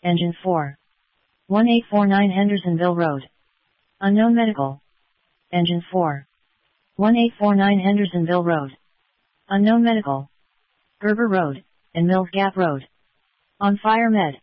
Engine 4. 1849 Hendersonville Road. Unknown medical. Engine 4. 1849 Hendersonville Road. Unknown medical. Gerber Road, and Mills Gap Road. On fire med.